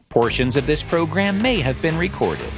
Portions of this program may have been recorded.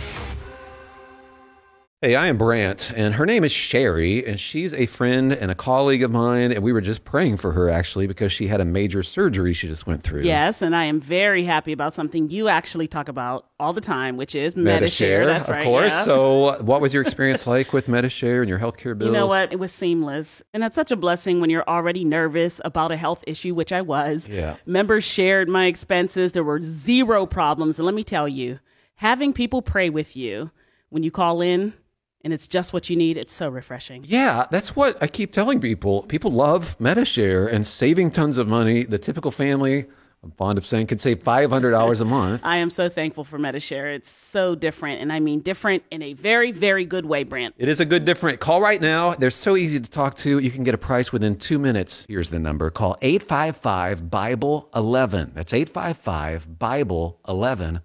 Hey, I am Brant, and her name is Sherry, and she's a friend and a colleague of mine, and we were just praying for her, actually, because she had a major surgery she just went through. Yes, and I am very happy about something you actually talk about all the time, which is Medi-Share. That's right, of course. yeah. So what was your experience like with Medi-Share and your healthcare bills? You know what? It was seamless. And that's such a blessing when you're already nervous about a health issue, which I was. Yeah. Members shared my expenses. There were zero problems. And let me tell you, having people pray with you when you call in, and it's just what you need, it's so refreshing. Yeah, that's what I keep telling people. People love Medi-Share and saving tons of money. The typical family, I'm fond of saying, could save $500 a month. I am so thankful for Medi-Share. It's so different, and I mean different in a very, very good way, Brant. It is a good different. Call right now. They're so easy to talk to. You can get a price within 2 minutes. Here's the number. Call 855-BIBLE-11. That's 855-BIBLE-11.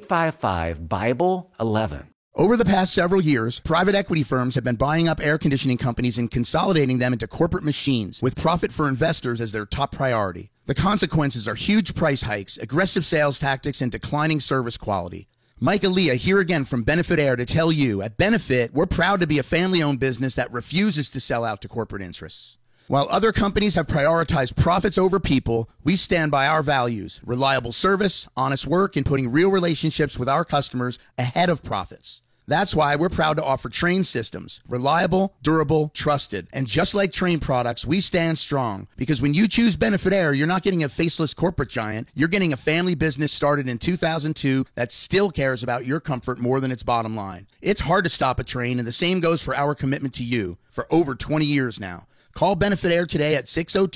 855-BIBLE-11. Over the past several years, private equity firms have been buying up air conditioning companies and consolidating them into corporate machines with profit for investors as their top priority. The consequences are huge price hikes, aggressive sales tactics, and declining service quality. Mike Aaliyah here again from Benefit Air to tell you, at Benefit, we're proud to be a family-owned business that refuses to sell out to corporate interests. While other companies have prioritized profits over people, we stand by our values: reliable service, honest work, and putting real relationships with our customers ahead of profits. That's why we're proud to offer Trane systems. Reliable, durable, trusted. And just like Trane products, we stand strong. Because when you choose Benefit Air, you're not getting a faceless corporate giant. You're getting a family business started in 2002 that still cares about your comfort more than its bottom line. It's hard to stop a Trane, and the same goes for our commitment to you for over 20 years now. Call Benefit Air today at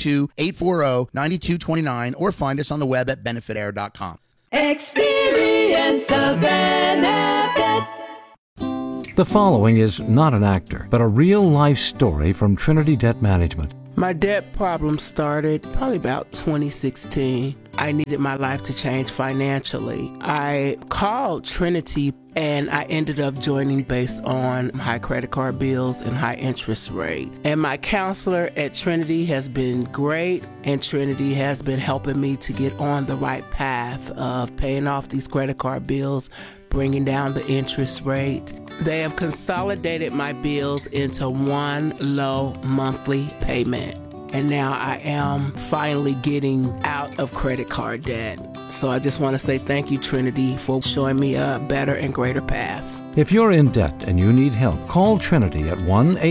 602-840-9229 or find us on the web at benefitair.com. Experience the benefit. The following is not an actor, but a real-life story from Trinity Debt Management. My debt problem started probably about 2016. I needed my life to change financially. I called Trinity and I ended up joining based on high credit card bills and high interest rate. And my counselor at Trinity has been great, and Trinity has been helping me to get on the right path of paying off these credit card bills, bringing down the interest rate. They have consolidated my bills into one low monthly payment. And now I am finally getting out of credit card debt. So I just want to say thank you, Trinity, for showing me a better and greater path. If you're in debt and you need help, call Trinity at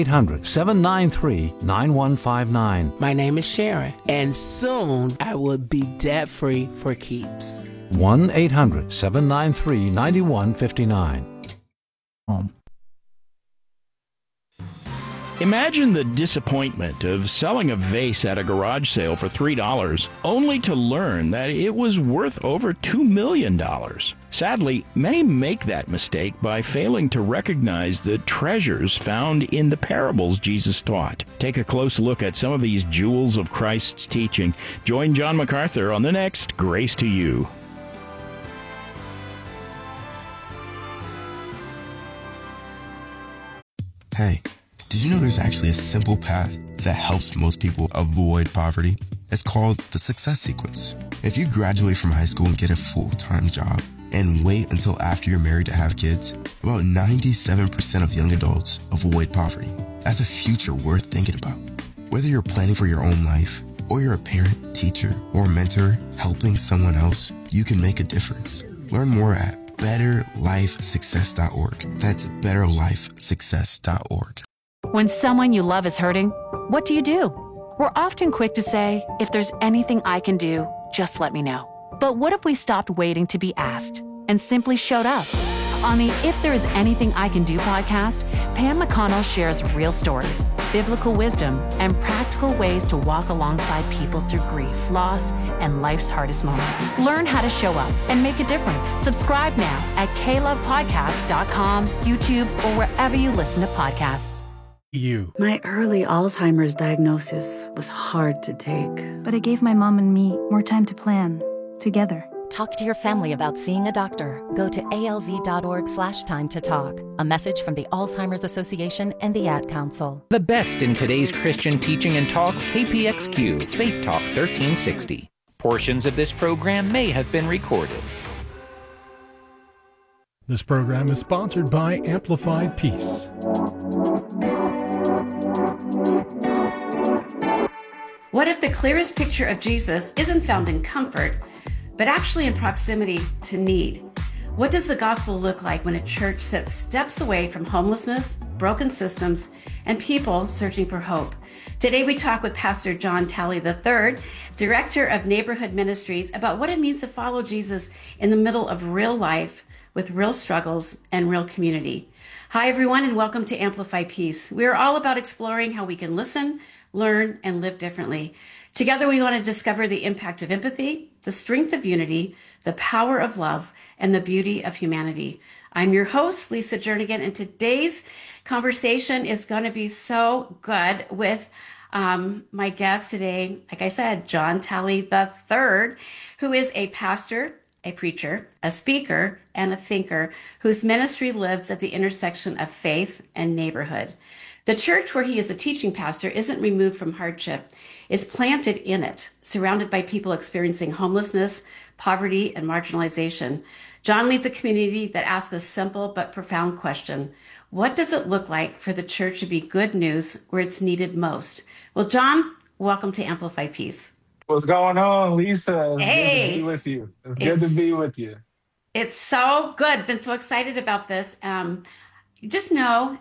1-800-793-9159. My name is Sharon, and soon I will be debt-free for keeps. 1-800-793-9159. Imagine the disappointment of selling a vase at a garage sale for $3, only to learn that it was worth over $2 million. Sadly, many make that mistake by failing to recognize the treasures found in the parables Jesus taught. Take a close look at some of these jewels of Christ's teaching. Join John MacArthur on the next Grace to You. Hey, did you know there's actually a simple path that helps most people avoid poverty? It's called the Success Sequence. If you graduate from high school and get a full-time job and wait until after you're married to have kids, about 97% of young adults avoid poverty. That's a future worth thinking about. Whether you're planning for your own life, or you're a parent, teacher, or mentor helping someone else, you can make a difference. Learn more at betterlifesuccess.org. That's betterlifesuccess.org. When someone you love is hurting, what do? We're often quick to say, if there's anything I can do, just let me know. But what if we stopped waiting to be asked and simply showed up? On the If There Is Anything I Can Do podcast, Pam McConnell shares real stories, biblical wisdom, and practical ways to walk alongside people through grief, loss, and life's hardest moments. Learn how to show up and make a difference. Subscribe now at klovepodcast.com, YouTube, or wherever you listen to podcasts. My early Alzheimer's diagnosis was hard to take, but it gave my mom and me more time to plan together. Talk to your family about seeing a doctor. Go to alz.org/time to talk. A message from the Alzheimer's Association and the Ad Council. The best in today's Christian teaching and talk, KPXQ, Faith Talk 1360. Portions of this program may have been recorded. This program is sponsored by Amplified Peace. What if the clearest picture of Jesus isn't found in comfort, but actually in proximity to need? What does the gospel look like when a church sits steps away from homelessness, broken systems, and people searching for hope? Today we talk with Pastor John Talley III, Director of Neighborhood Ministries, about what it means to follow Jesus in the middle of real life with real struggles and real community. Hi, everyone, and welcome to Amplify Peace. We are all about exploring how we can listen, learn, and live differently. Together, we want to discover the impact of empathy, the strength of unity, the power of love, and the beauty of humanity. I'm your host, Lisa Jernigan, and today's conversation is going to be so good with my guest today, like I said, John Talley III, who is a pastor, a preacher, a speaker, and a thinker whose ministry lives at the intersection of faith and neighborhood. The church where he is a teaching pastor isn't removed from hardship, is planted in it, surrounded by people experiencing homelessness, poverty, and marginalization. John leads a community that asks a simple but profound question. What does it look like for the church to be good news where it's needed most? Well, John, welcome to Amplify Peace. What's going on, Lisa? It's Hey, good to be with you. It's good to be with you. It's so good. Been so excited about this. Just know,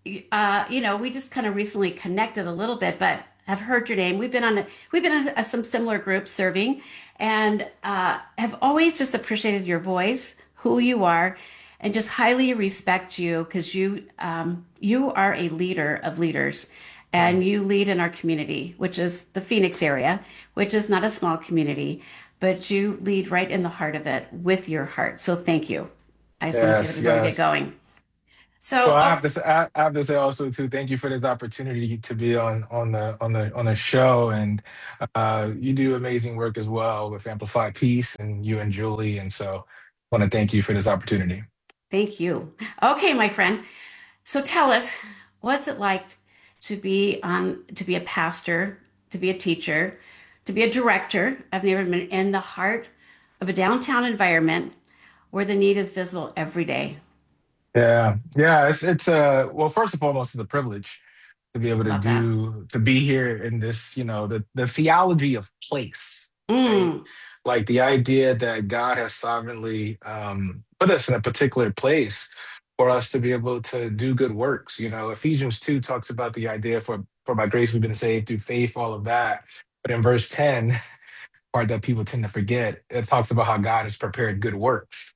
we just kind of recently connected a little bit, but have heard your name. We've been in some similar groups serving, and have always just appreciated your voice, who you are, and just highly respect you because you are a leader of leaders. And you lead in our community, which is the Phoenix area, which is not a small community, but you lead right in the heart of it with your heart. So thank you. I just want to say that before we get going. So I have to say also too, thank you for this opportunity to be on the show, and you do amazing work as well with Amplify Peace and you and Julie, and so I want to thank you for this opportunity. Thank you. Okay, my friend. So tell us, what's it like to be a pastor, to be a teacher, to be a director of neighborhood in the heart of a downtown environment where the need is visible every day? Yeah. It's well, first and foremost, it's a privilege to be able to be here in this, the theology of place, right? Like the idea that God has sovereignly put us in a particular place for us to be able to do good works. Ephesians 2 talks about the idea for by grace we've been saved through faith, all of that. But in verse 10, part that people tend to forget, it talks about how God has prepared good works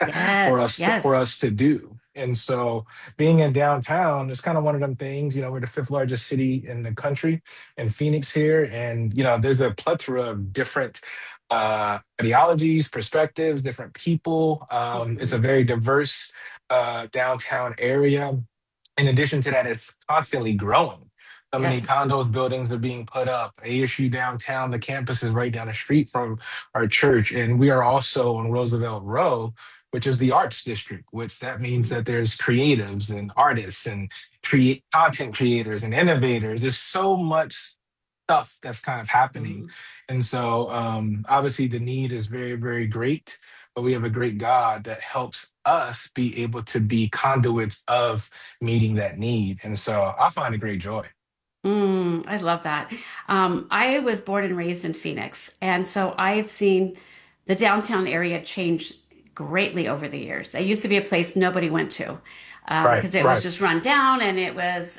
for us to do. And so being in downtown is kind of one of them things. We're the fifth largest city in the country, in Phoenix here. And, there's a plethora of different ideologies, perspectives, different people. It's a very diverse downtown area. In addition to that, it's constantly growing. So many condos, buildings are being put up. ASU downtown, the campus is right down the street from our church. And we are also on Roosevelt Row, which is the arts district, which that means that there's creatives and artists and content creators and innovators. There's so much stuff that's kind of happening. And so obviously the need is very, very great, but we have a great God that helps us be able to be conduits of meeting that need. And so I find a great joy. I love that. I was born and raised in Phoenix, and so I've seen the downtown area change greatly over the years. It used to be a place nobody went to because it was just run down, and it was,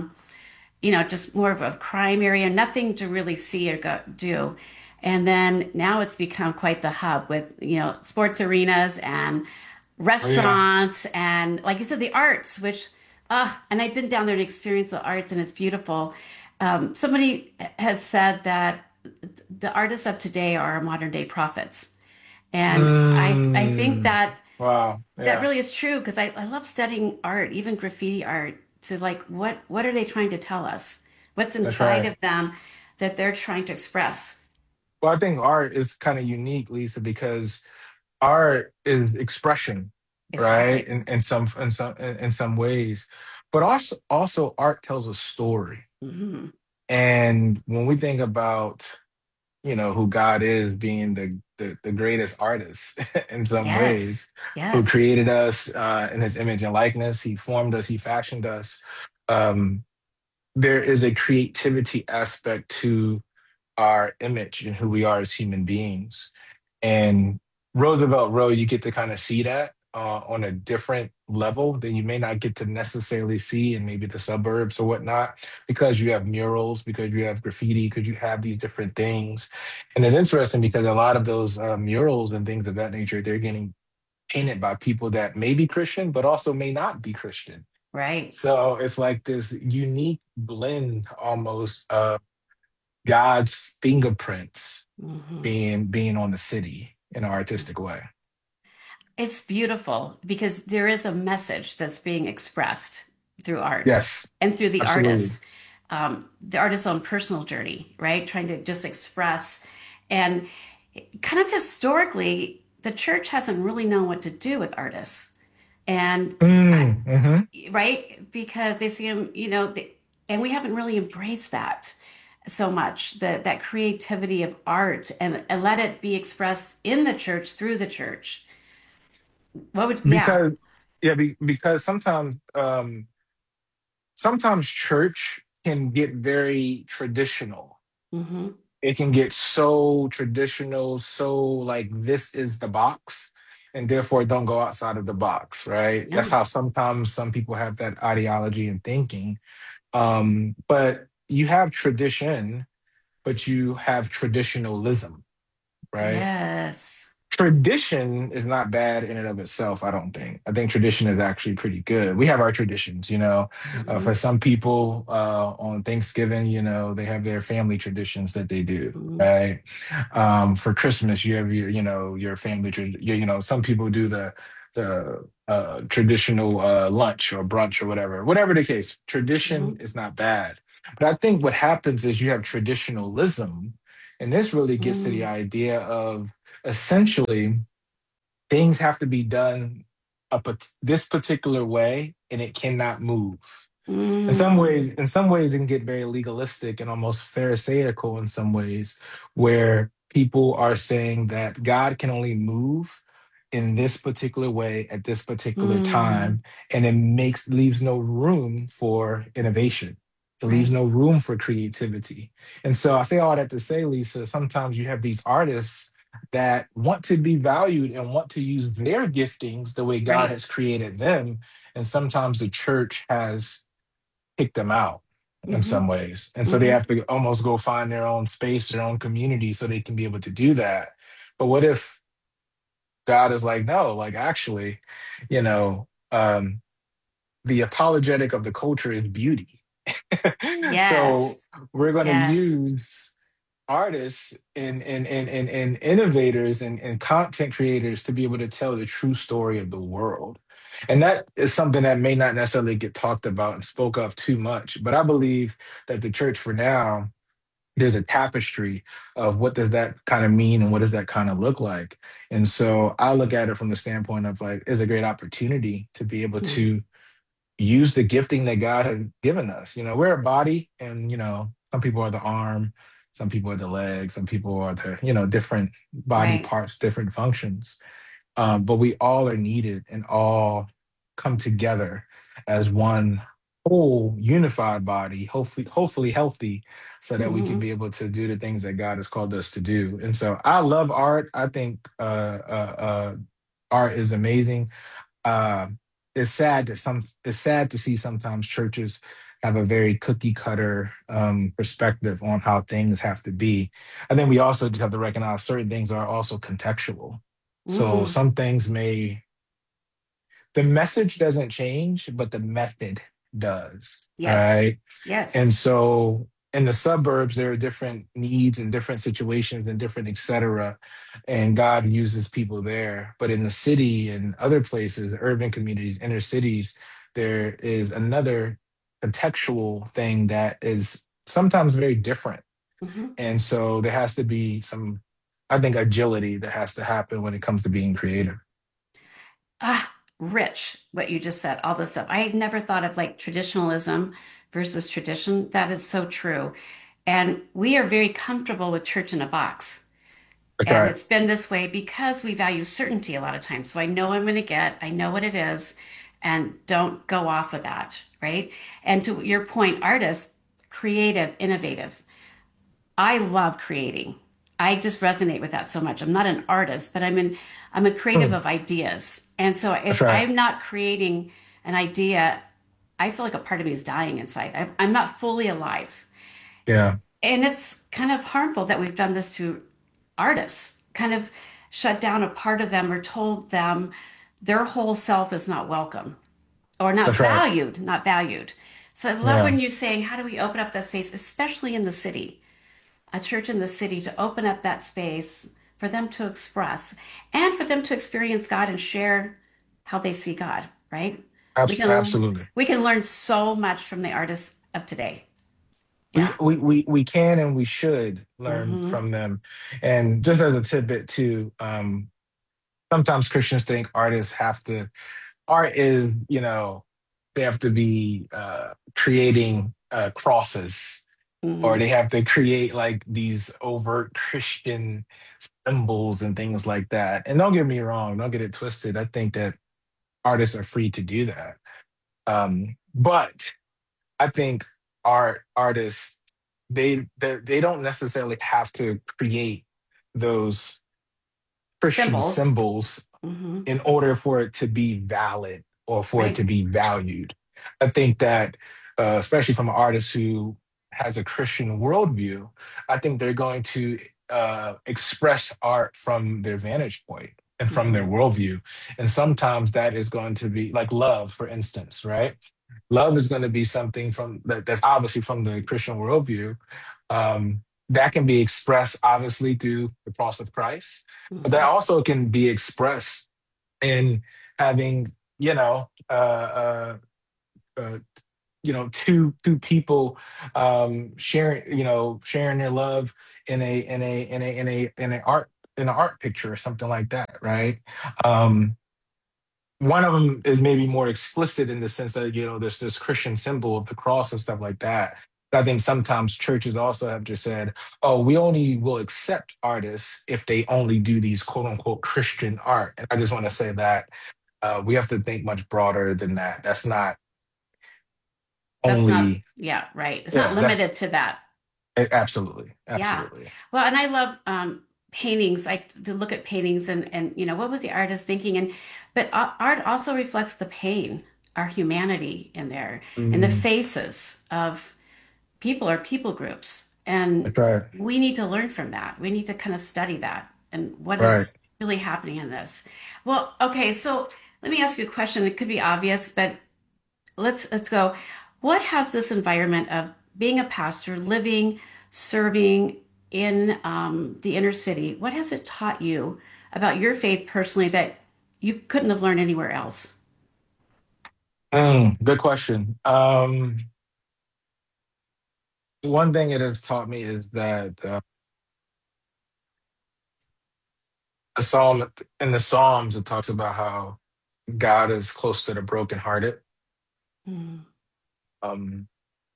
just more of a crime area, nothing to really see or do. And then now it's become quite the hub with, sports arenas and restaurants and, like you said, the arts, which and I've been down there to experience the arts, and it's beautiful. Somebody has said that the artists of today are our modern day prophets. And I think that that really is true, because I love studying art, even graffiti art. So like, what are they trying to tell us? What's inside of them that they're trying to express? Well, I think art is kind of unique, Lisa, because art is expression. Right. In some ways, but also art tells a story. And when we think about, who God is, being the greatest artist in some Yes. ways, who Yes. created us in his image and likeness. He formed us, he fashioned us. Um, there is a creativity aspect to our image and who we are as human beings. And Roosevelt Road, you get to kind of see that on a different level that you may not get to necessarily see in maybe the suburbs or whatnot, because you have murals, because you have graffiti, because you have these different things. And it's interesting because a lot of those murals and things of that nature, they're getting painted by people that may be Christian, but also may not be Christian. Right. So it's like this unique blend almost of God's fingerprints being on the city in an artistic way. It's beautiful because there is a message that's being expressed through art Yes, and through absolutely. the artist's own personal journey, right? Trying to just express. And kind of historically, the church hasn't really known what to do with artists. And right, because they see them, and we haven't really embraced that so much, that creativity of art, and let it be expressed in the church through the church. What would, yeah. Because because sometimes church can get very traditional. Mm-hmm. It can get so traditional, so like this is the box, and therefore don't go outside of the box, right? Yeah. That's how sometimes some people have that ideology and thinking. But you have tradition, but you have traditionalism, right? Yes. Tradition is not bad in and of itself, I don't think. I think tradition is actually pretty good. We have our traditions, Mm-hmm. for some people on Thanksgiving, they have their family traditions that they do, Mm-hmm. right? For Christmas, you have your family, some people do the traditional lunch or brunch or whatever the case. Tradition is not bad. But I think what happens is you have traditionalism, and this really gets to the idea of essentially things have to be done this particular way and it cannot move. In some ways it can get very legalistic and almost pharisaical in some ways, where people are saying that God can only move in this particular way at this particular time, and it leaves no room for innovation. It leaves no room for creativity. And so I say all that to say, Lisa, sometimes you have these artists that want to be valued and want to use their giftings the way God has created them. And sometimes the church has kicked them out in some ways. And so they have to almost go find their own space, their own community, so they can be able to do that. But what if God is like, no, like actually, you know, um, the apologetic of the culture is beauty. So Yes. we're going to Yes. use artists and innovators and content creators to be able to tell the true story of the world. And that is something that may not necessarily get talked about and spoke of too much. But I believe that the church for now, there's a tapestry of what does that kind of mean and what does that kind of look like. And so I look at it from the standpoint of like, it's a great opportunity to be able to use the gifting that God has given us. We're a body, and some people are the arm, some people are the leg, some people are the different body parts, different functions. But we all are needed and all come together as one whole unified body, hopefully healthy, so that we can be able to do the things that God has called us to do. And so I love art. I think art is amazing. uh, it's sad to see sometimes churches have a very cookie cutter perspective on how things have to be. I think we also just have to recognize certain things are also contextual. So some things the message doesn't change, but the method does. Yes. Right. Yes. And so in the suburbs, there are different needs and different situations and different et cetera. And God uses people there. But in the city and other places, urban communities, inner cities, there is another contextual thing that is sometimes very different. And so there has to be some, I think, agility that has to happen when it comes to being creative. Rich, what you just said, all this stuff. I had never thought of like traditionalism versus tradition. That is so true. And we are very comfortable with church in a box. That's And right. it's been this way because we value certainty a lot of times. So I know I'm going to get, I know what it is, and don't go off of that, right? And to your point, artists, creative, innovative. I love creating. I just resonate with that so much. I'm not an artist, but I'm a creative Mm, of ideas. And so that's if right. I'm not creating an idea, I feel like a part of me is dying inside. I'm not fully alive. Yeah. And it's kind of harmful that we've done this to artists, kind of shut down a part of them or told them their whole self is not welcome or That's right. not valued. So I love Yeah. when you're saying, how do we open up that space, especially in the city, a church in the city, to open up that space for them to express and for them to experience God and share how they see God, right? Absolutely. We can learn so much from the artists of today. We, Yeah. we can and we should learn Hmm. from them. And just as a tidbit too, sometimes Christians think artists have to, art is, they have to be creating crosses, or Hmm. they have to create like these overt Christian symbols and things like that. And don't get me wrong, don't get it twisted. I think that artists are free to do that. But I think artists, they don't necessarily have to create those Christian Symbols. symbols Hmm. in order for it to be valid or for it to Right. be valued. I think that, especially from an artist who has a Christian worldview, I think they're going to express art from their vantage point and from their Hmm. worldview. And sometimes that is going to be like love, for instance, right? Love is going to be something that's obviously from the Christian worldview. That can be expressed obviously through the cross of Christ, but that Hmm. also can be expressed in having uh, two people sharing their love in an art picture or something like that, right? Um, One of them is maybe more explicit in the sense that there's this Christian symbol of the cross and stuff like that. But I think sometimes churches also have just said, "Oh, we only will accept artists if they only do these quote unquote Christian art." And I just want to say that we have to think much broader than that. That's not That's not, only yeah, right. It's not yeah. That's limited to that. absolutely, Yeah. absolutely Well, and I love paintings. I to look at paintings and what was the artist thinking? And but art also reflects the pain, our humanity in there, and the Mhm. faces of people or people groups. And That's right, we need to learn from that. We need to kind of study that and what right. is really happening in this. Well, okay, so let me ask you a question. It could be obvious, but let's go. What has this environment of being a pastor, living, serving in the inner city, what has it taught you about your faith personally that you couldn't have learned anywhere else? Good question. One thing it has taught me is that a psalm in the Psalms it talks about how God is close to the brokenhearted. Mm. Um,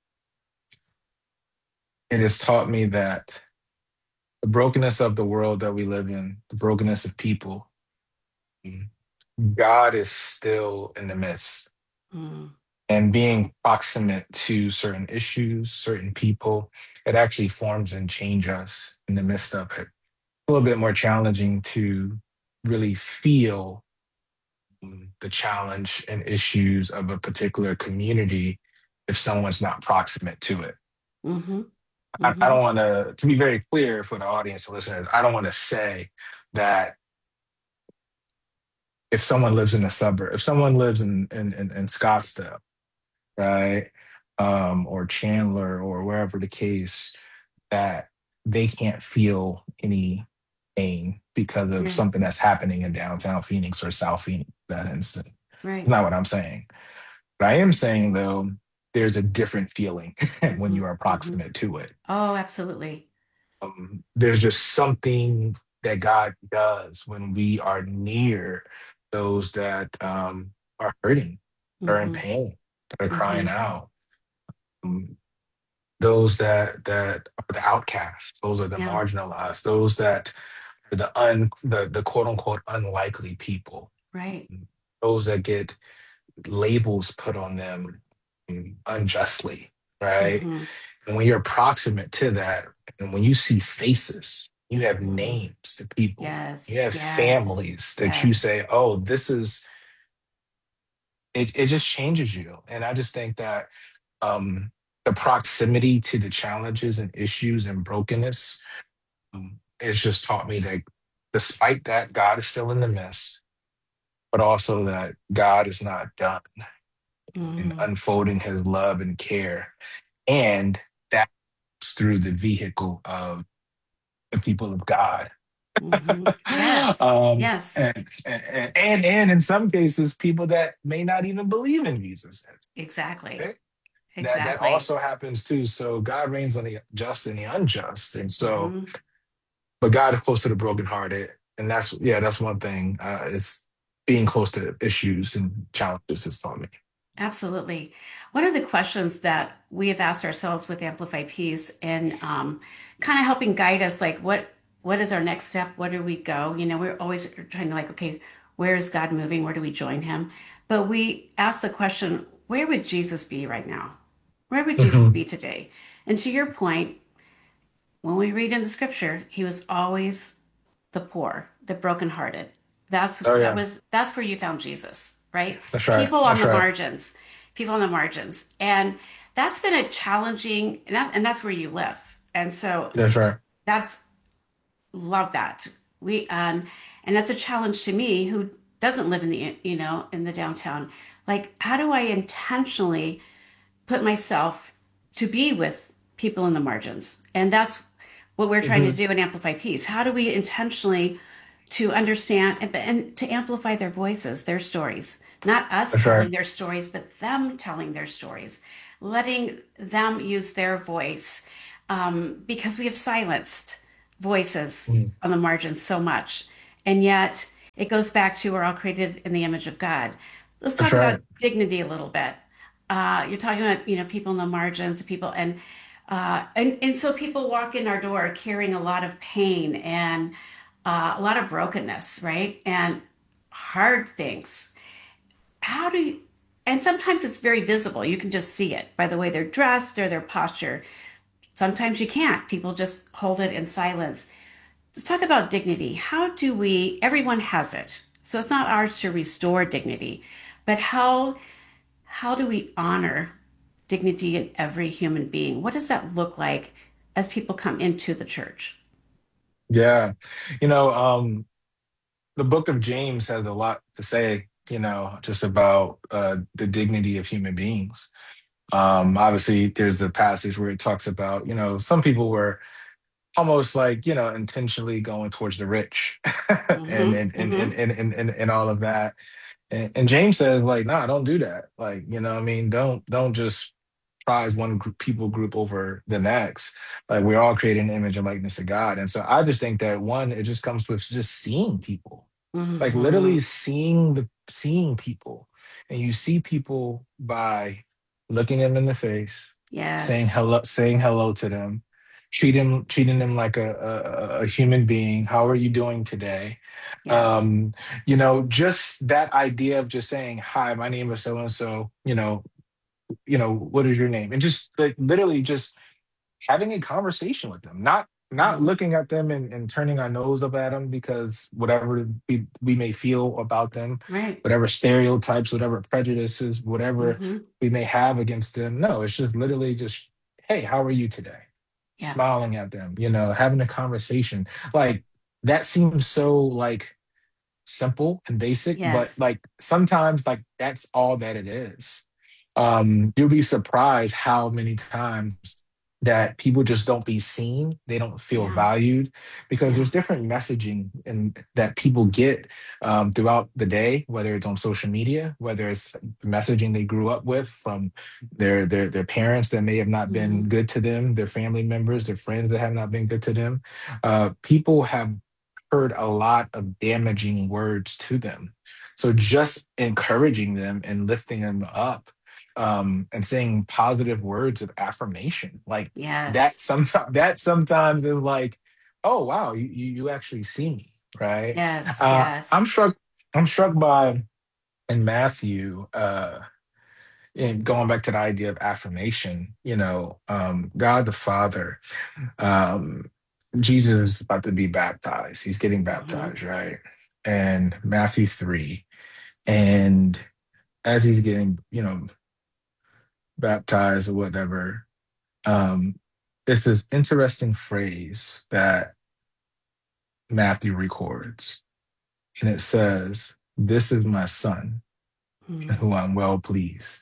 it has taught me that the brokenness of the world that we live in, the brokenness of people, mm, God is still in the midst. Mm. And being proximate to certain issues, certain people, it actually forms and change us in the midst of it. A little bit more challenging to really feel the challenge and issues of a particular community if someone's not proximate to it. Mm-hmm. I Mm-hmm. don't want to be very clear for the audience and listeners, I don't want to say that if someone lives in a suburb, if someone lives in Scottsdale, right, or Chandler or wherever the case, that they can't feel any pain because of Yeah. something that's happening in downtown Phoenix or South Phoenix, that instant. Right. Not what I'm saying. What I am saying, though, there's a different feeling when Mm-hmm. you are Mm-hmm. proximate to it. Oh, absolutely. There's just something that God does when we are near those that are hurting, that are in Mm-hmm. pain, that are Mm-hmm. crying out. Um, those that are the outcasts, those are the Yeah. marginalized, those that the quote unquote unlikely people, Right. those that get labels put on them unjustly, right? Mm-hmm. And when you're proximate to that, and when you see faces, you have names to people, you Yes. have Yes. families that you Yes. say, oh, this is it just changes you. And I just think that the proximity to the challenges and issues and brokenness has just taught me that despite that, God is still in the midst, but also that God is not done in Mm-hmm. unfolding his love and care. And that's through the vehicle of the people of God. Mm-hmm. Yes. um, Yes. and in some cases, people that may not even believe in Jesus. Exactly. Okay? That Exactly. also happens too. So God reigns on the just and the unjust. And so, Mm-hmm. but God is close to the brokenhearted. And that's one thing. It's being close to issues and challenges has taught me. Absolutely. One of the questions that we have asked ourselves with Amplify Peace and kind of helping guide us, like what is our next step? Where do we go? You know, we're always trying to like, okay, where is God moving? Where do we join him? But we ask the question, where would Jesus be right now? Where would Jesus Mhm. be today? And to your point, when we read in the scripture, he was always the poor, the brokenhearted. Oh yeah, That's where you found Jesus, right? that's right. People on That's the right. margins, people on the margins, and that's been a challenging, and that's where you live, and so That's right. that's love that and that's a challenge to me who doesn't live in the in the downtown. Like, how do I intentionally put myself to be with people in the margins? And that's what we're trying to Mhm. do in Amplify Peace. How do we intentionally to understand and to amplify their voices, their stories, not us That's right. telling their stories, but them telling their stories, letting them use their voice, because we have silenced voices Mm. on the margins so much. And yet it goes back to we're all created in the image of God. Let's That's talk about right. dignity a little bit. You're talking about, people in the margins, people, and so people walk in our door carrying a lot of pain and a lot of brokenness, right? And hard things. How do you, and sometimes it's very visible. You can just see it by the way they're dressed or their posture. Sometimes you can't. People just hold it in silence. Let's talk about dignity. How do we, everyone has it. So it's not ours to restore dignity, but how do we honor dignity in every human being? What does that look like as people come into the church? Yeah. You know, the book of James has a lot to say, just about the dignity of human beings. Obviously, there's the passage where it talks about, some people were almost like, intentionally going towards the rich and, Mm-hmm. and, and, and, Mm-hmm. and, and, and, and all of that. And James says, like, nah, don't do that. Like, what I mean, don't just prize one people group over the next. Like, we're all created in the image and likeness of God. And so I just think that one, it just comes with just seeing people, like Mm-hmm. literally seeing people. And you see people by looking them in the face, Yes. saying hello to them, treating them like a human being. How are you doing today? Yes. Um, just that idea of just saying, hi, my name is so and so, what is your name? And just like literally just having a conversation with them, not Mm-hmm. looking at them and turning our nose up at them because whatever we may feel about them, Right. whatever stereotypes, whatever prejudices, whatever Mm-hmm. we may have against them. No, it's just literally just, hey, how are you today? Yeah. Smiling at them, having a conversation. Like that seems so like simple and basic, but Yes. like sometimes like that's all that it is. You'll be surprised how many times that people just don't be seen, they don't feel Yeah. valued because Yeah. there's different messaging and that people get throughout the day, whether it's on social media, whether it's messaging they grew up with from their parents that may have not Mm-hmm. been good to them, their family members, their friends that have not been good to them. People have heard a lot of damaging words to them. So just encouraging them and lifting them up, and saying positive words of affirmation, like Yes. that sometimes is like oh wow, you actually see me, right? Yes, yes. I'm struck by in Matthew, and going back to the idea of affirmation, God the Father, um, Jesus is about to be baptized. He's getting Hmm. baptized, right? And Matthew 3. And as he's getting, baptized or whatever, um, it's this interesting phrase that Matthew records. And it says, "This is my son in who I'm well pleased.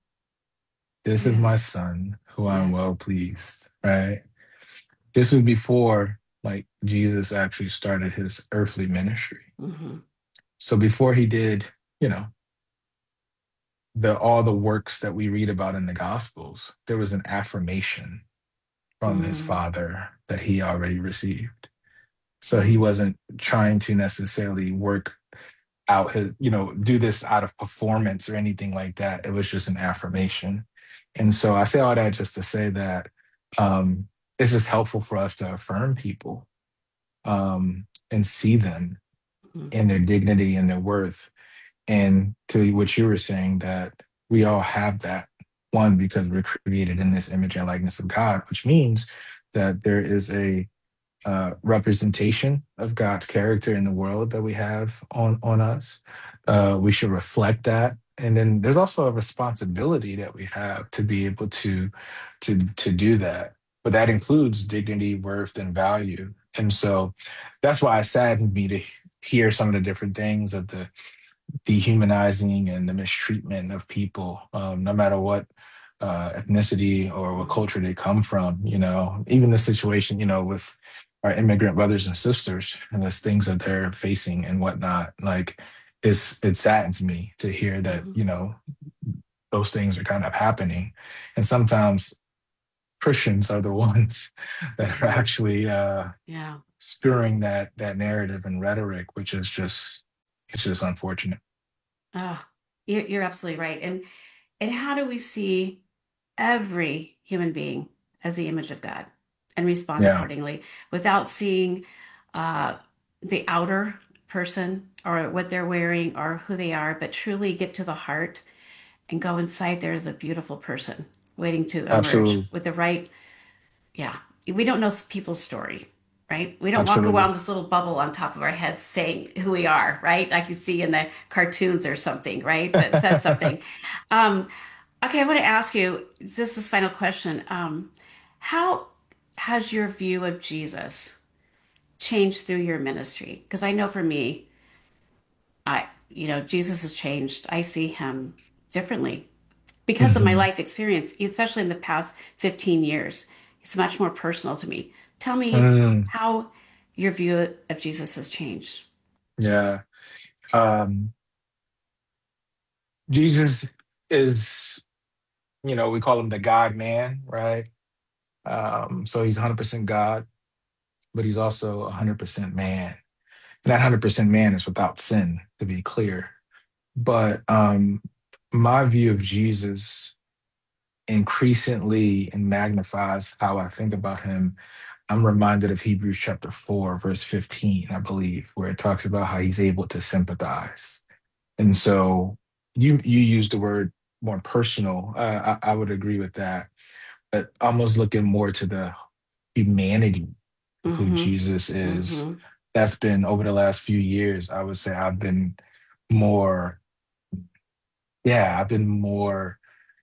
This is my Yes, son who I'm yes. well pleased," right? This was before like Jesus actually started his earthly ministry. Hmm. So before he did, you know, the all the works that we read about in the gospels, there was an affirmation from his Mm. father that he already received. So he wasn't trying to necessarily work out his, do this out of performance or anything like that. It was just an affirmation. And so I say all that just to say that um, it's just helpful for us to affirm people and see them in their dignity and their worth. And to what you were saying, that we all have that one because we're created in this image and likeness of God, which means that there is a representation of God's character in the world that we have on us. We should reflect that, and then there's also a responsibility that we have to be able to do that. But that includes dignity, worth, and value. And so that's why it saddened me to hear some of the different things of the dehumanizing and the mistreatment of people, no matter what ethnicity or what culture they come from. Even the situation, with our immigrant brothers and sisters and the things that they're facing and whatnot. Like, it saddens me to hear that, those things are kind of happening. And sometimes Christians are the ones that are actually Yeah. spewing that narrative and rhetoric, which is it's just unfortunate. Oh, you're absolutely right. And how do we see every human being as the image of God and respond Yeah. accordingly without seeing uh, the outer person or what they're wearing or who they are, but truly get to the heart and go inside there as a beautiful person waiting to emerge Absolutely. with the right. Yeah. We don't know people's story, right? We don't walk Absolutely. around this little bubble on top of our heads saying who we are, right? Like you see in the cartoons or something, right? That says something. Um, okay, I want to ask you just this final question. How has your view of Jesus changed through your ministry? Because I know for me, Jesus has changed. I see him differently because of my Mhm. life experience, especially in the past 15 years. It's much more personal to me. Tell me Mm, how your view of Jesus has changed. yeah. Um, Jesus is, we call him the God man, right? So he's 100% God, but he's also 100% man. And that 100% man is without sin, to be clear. But my view of Jesus increasingly and magnifies how I think about him. I'm reminded of Hebrews chapter 4, verse 15, I believe, where it talks about how he's able to sympathize. And so you use the word more personal. I would agree with that. But almost looking more to the humanity of who Mm-hmm. Jesus is. Mm-hmm. That's been over the last few years. I would say I've been more, yeah, I've been more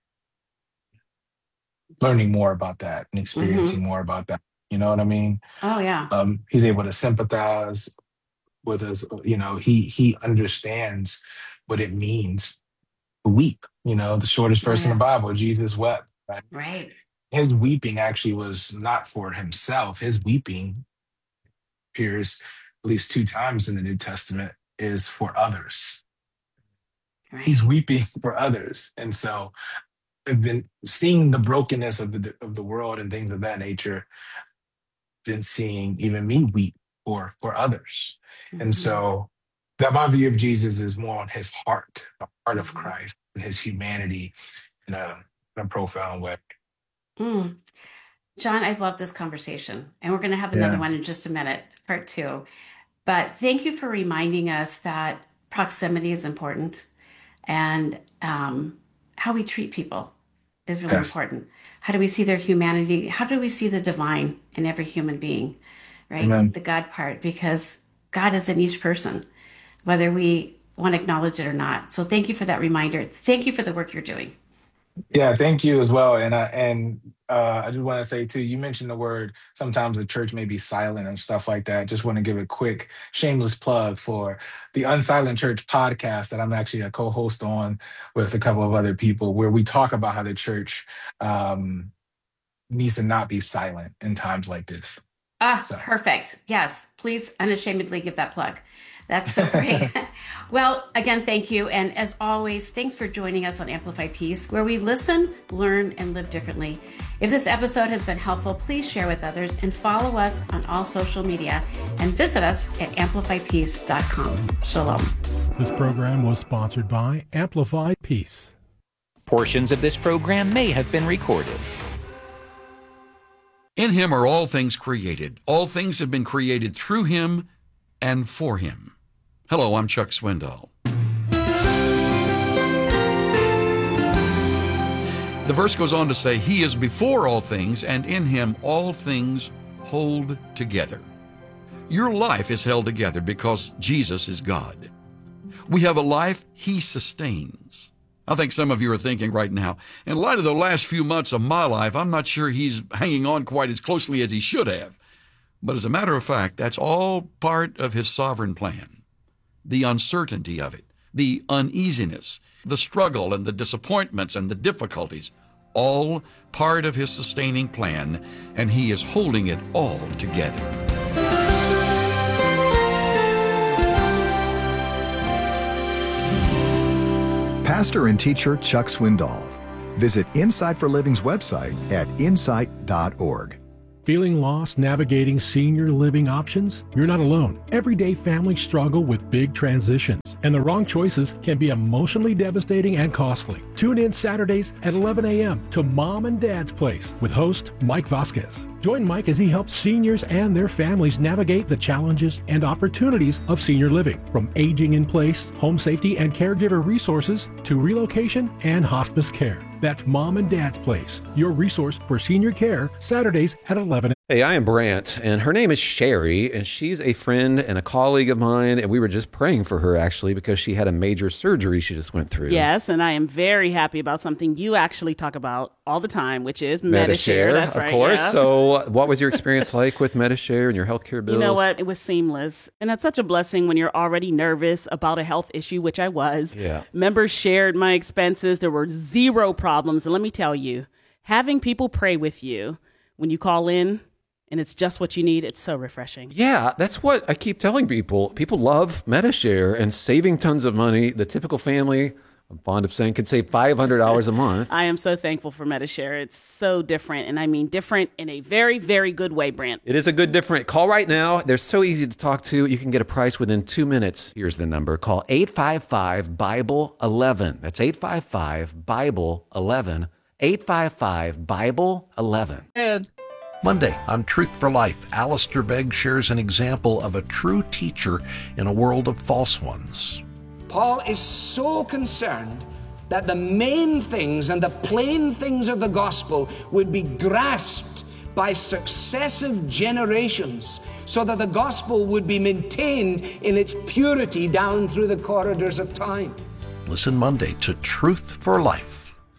learning more about that and Mm-hmm. experiencing more about that. You know what I mean? Oh yeah. He's able to sympathize with us. He understands what it means to weep. The shortest Oh verse in the yeah. Bible, Jesus wept. Right? Right. His weeping actually was not for himself. His weeping appears at least two times in the New Testament is for others. He's Right. weeping for others, and so I've been seeing the brokenness of the world and things of that nature. Been seeing even me weep for others, and Mm-hmm. so that my view of Jesus is more on his heart, the heart of Mm-hmm. Christ, and his humanity in a profound way. Mm. John, I've loved this conversation, and we're going to have another one in just a minute, part 2. But thank you for reminding us that proximity is important, and how we treat people is really important. How do we see their humanity? How do we see the divine in every human being, right? Amen. The God part, because God is in each person, whether we want to acknowledge it or not. So thank you for that reminder. Thank you for the work you're doing. Yeah, thank you as well. And I just want to say too, you mentioned the word, sometimes the church may be silent and stuff like that. Just want to give a quick shameless plug for the Unsilent Church podcast that I'm actually a co-host on with a couple of other people, where we talk about how the church needs to not be silent in times like this. Perfect. Yes, please unashamedly give that plug. That's so great. Well, again, thank you. And as always, thanks for joining us on Amplify Peace, where we listen, learn, and live differently. If this episode has been helpful, please share with others and follow us on all social media and visit us at amplifypeace.com. Shalom. This program was sponsored by Amplify Peace. Portions of this program may have been recorded. In him are all things created. All things have been created through him and for him. Hello, I'm Chuck Swindoll. The verse goes on to say, he is before all things, and in him all things hold together. Your life is held together because Jesus is God. We have a life he sustains. I think some of you are thinking right now, in light of the last few months of my life, I'm not sure he's hanging on quite as closely as he should have. But as a matter of fact, that's all part of his sovereign plan. The uncertainty of it, the uneasiness, the struggle and the disappointments and the difficulties, all part of his sustaining plan, and he is holding it all together. Pastor and teacher Chuck Swindoll. Visit Insight for Living's website at insight.org. Feeling lost navigating senior living options? You're not alone. Everyday families struggle with big transitions, and the wrong choices can be emotionally devastating and costly. Tune in Saturdays at 11 a.m. to Mom and Dad's Place with host Mike Vasquez. Join Mike as he helps seniors and their families navigate the challenges and opportunities of senior living, from aging in place, home safety and caregiver resources, to relocation and hospice care. That's Mom and Dad's Place, your resource for senior care, Saturdays at 11. Hey, I am Brant, and her name is Sherry, and she's a friend and a colleague of mine, and we were just praying for her, actually, because she had a major surgery she just went through. Yes, and I am very happy about something you actually talk about all the time, which is Medi-Share. That's right, of course. yeah. So what was your experience like with Medi-Share and your healthcare bills? You know what? It was seamless. And that's such a blessing when you're already nervous about a health issue, which I was. Yeah. Members shared my expenses. There were zero problems. And let me tell you, having people pray with you when you call in, and it's just what you need, it's so refreshing. Yeah, that's what I keep telling people. People love Medi-Share and saving tons of money. The typical family, I'm fond of saying, could save $500 a month. I am so thankful for Medi-Share. It's so different, and I mean different in a very, very good way, Brant. It is a good different. Call right now. They're so easy to talk to. You can get a price within 2 minutes. Here's the number. Call 855-BIBLE-11. That's 855-BIBLE-11. 855-BIBLE-11. And Monday on Truth for Life, Alistair Begg shares an example of a true teacher in a world of false ones. Paul is so concerned that the main things and the plain things of the gospel would be grasped by successive generations so that the gospel would be maintained in its purity down through the corridors of time. Listen Monday to Truth for Life.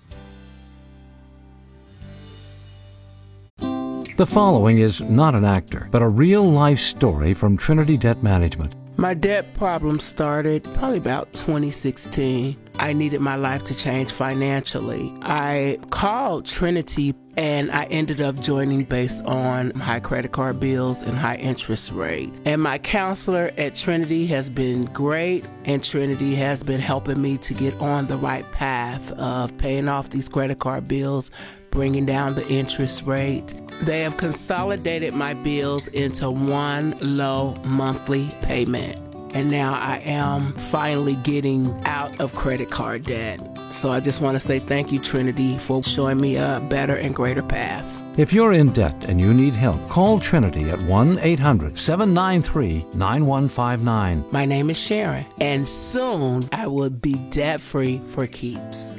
The following is not an actor, but a real-life story from Trinity Debt Management. My debt problem started probably about 2016. I needed my life to change financially. I called Trinity and I ended up joining based on high credit card bills and high interest rate. And my counselor at Trinity has been great, and Trinity has been helping me to get on the right path of paying off these credit card bills, bringing down the interest rate. They have consolidated my bills into one low monthly payment. and now I am finally getting out of credit card debt. So I just want to say thank you, Trinity, for showing me a better and greater path. If you're in debt and you need help, call Trinity at 1-800-793-9159. My name is Sharon, and soon I will be debt-free for keeps.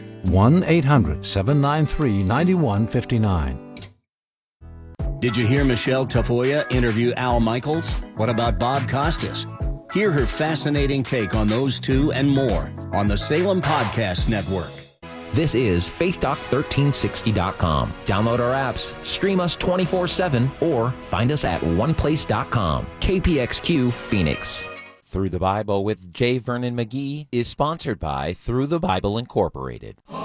1-800-793-9159. Did you hear Michelle Tafoya interview Al Michaels? What about Bob Costas? Hear her fascinating take on those two and more on the Salem Podcast Network. This is faithdoc1360.com. Download our apps, stream us 24/7, or find us at oneplace.com. KPXQ Phoenix. Through the Bible with J. Vernon McGee is sponsored by Through the Bible Incorporated.